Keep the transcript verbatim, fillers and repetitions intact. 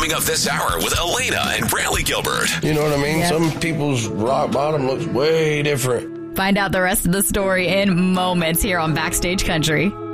Coming up this hour with Elena and Brantley Gilbert. You know what I mean? Yep. Some people's rock bottom looks way different. Find out the rest of the story in moments here on Backstage Country.